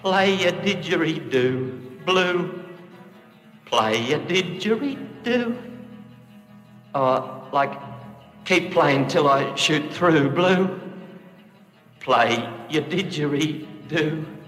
Play a didgeridoo, blue. Play a didgeridoo. Or, like, keep playing till I shoot through, blue. Play your didgeridoo.